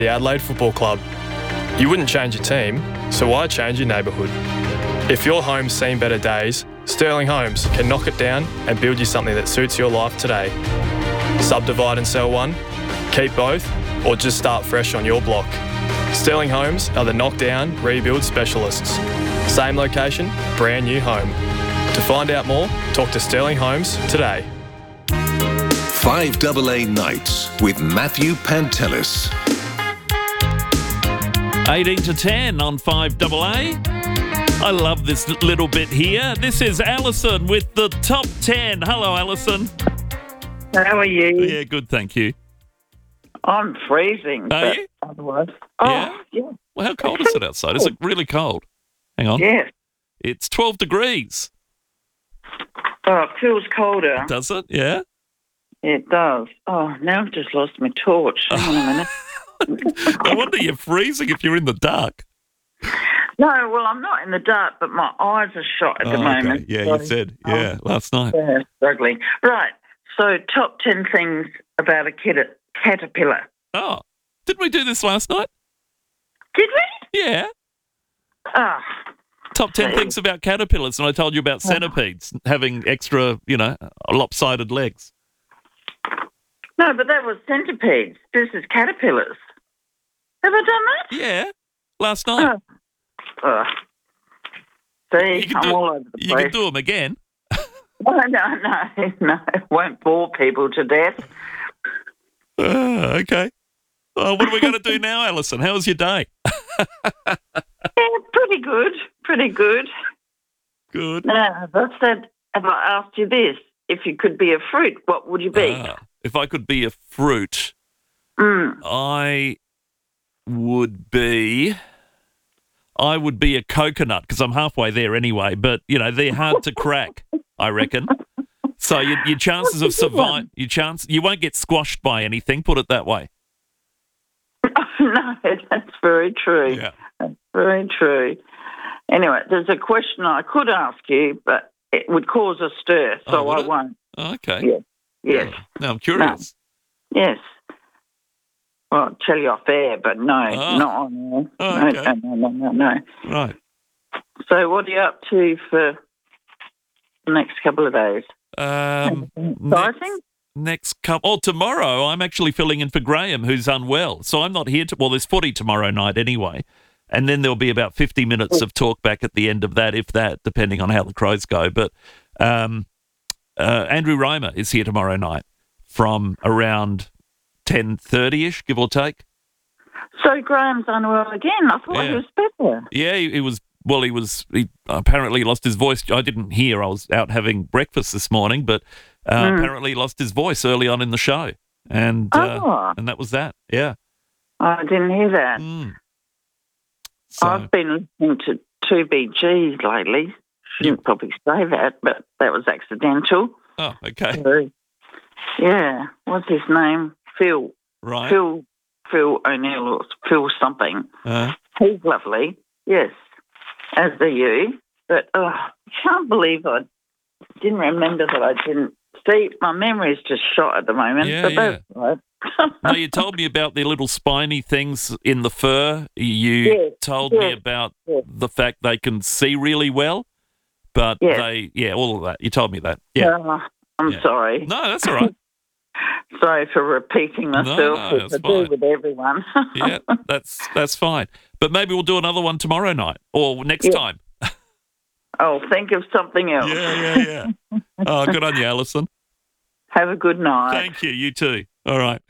The Adelaide Football Club. You wouldn't change your team, so why change your neighbourhood? If your home's seen better days, Sterling Homes can knock it down and build you something that suits your life today. Subdivide and sell one, keep both, or just start fresh on your block. Sterling Homes are the knockdown, rebuild specialists. Same location, brand new home. To find out more, talk to Sterling Homes today. 5AA Nights with Matthew Pantelis. 18 to 10 on 5AA. I love this little bit here. This is Alison with the top 10. Hello, Alison. How are you? Yeah, good, thank you. I'm freezing. Are you? Otherwise. Yeah? Yeah. Well, how cold is it outside? Is it really cold? Hang on. Yes. It's 12 degrees. Oh, it feels colder. Does it? Yeah? It does. Oh, now I've just lost my torch. Hang on a minute. No wonder you're freezing if you're in the dark. No, well, I'm not in the dark, but my eyes are shot at the moment. Okay. Yeah, so, you said. Yeah, last night. Yeah, struggling. Right. So, top 10 things about a caterpillar. Oh, didn't we do this last night? Did we? Yeah. Ah. Top 10 things about caterpillars, and I told you about centipedes having extra, lopsided legs. No, but that was centipedes. This is caterpillars. Have I done that? Yeah, last night. Oh. See, I'm all over the place. You can do them again. No. It won't bore people to death. Okay. Well, what are we going to do now, Alison? How was your day? Yeah, pretty good. Good. Now, have I asked you this? If you could be a fruit, what would you be? If I could be a fruit, I would be a coconut, because I'm halfway there anyway, but, they're hard to crack, I reckon. So your chances of survive, you won't get squashed by anything, put it that way. No, that's very true. Yeah. That's very true. Anyway, there's a question I could ask you, but it would cause a stir, so I won't. Oh, okay. Yes. Yes. Now I'm curious. No. Yes. Well, I'll tell you off air, but no, not on air. Oh, okay. No. Right. So what are you up to for the next couple of days? Exciting? Tomorrow I'm actually filling in for Graham, who's unwell. So I'm not here. There's footy tomorrow night anyway. And then there'll be about 50 minutes of talk back at the end of that, if that, depending on how the Crows go. But Andrew Reimer is here tomorrow night from around 10:30ish, give or take. So Graham's unwell again. I thought he was better. Yeah, he apparently lost his voice. I didn't hear. I was out having breakfast this morning, but apparently he lost his voice early on in the show. And that was that. Yeah. I didn't hear that. So, I've been listening to 2BG lately. Shouldn't probably say that, but that was accidental. Oh, okay. Yeah. What's his name? Phil. Right. Phil O'Neill or Phil something. He's lovely. Yes. As are you. But I can't believe I didn't remember that I didn't. See, my memory's just shot at the moment. Yeah, but that's right. No, you told me about the little spiny things in the fur. You told me about the fact they can see really well, but all of that. You told me that. Yeah. I'm sorry. No, that's all right. Sorry for repeating myself. That's fine. fine. With everyone. Yeah, that's fine. But maybe we'll do another one tomorrow night or next time. I'll think of something else. Yeah. Oh, good on you, Alison. Have a good night. Thank you. You too. All right.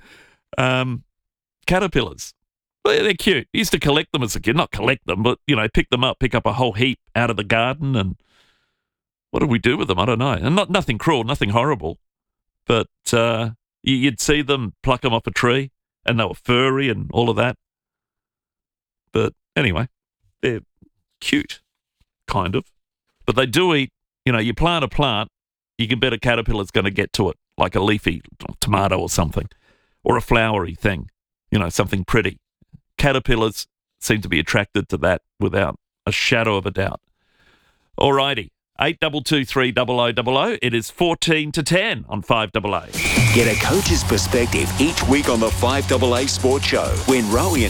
Caterpillars. Well, they're cute. I used to collect them as a kid. Not collect them, but, pick them up, pick up a whole heap out of the garden. And what did we do with them? I don't know. And nothing cruel, nothing horrible. But you'd see them, pluck them off a tree, and they were furry and all of that. But anyway, they're cute, kind of. But they do eat, you plant a plant, you can bet a caterpillar's going to get to it, like a leafy tomato or something, or a flowery thing, something pretty. Caterpillars seem to be attracted to that without a shadow of a doubt. All righty, 8223 0000. It is 14 to 10 on 5AA. Get a coach's perspective each week on the 5AA Sports Show when Rowie and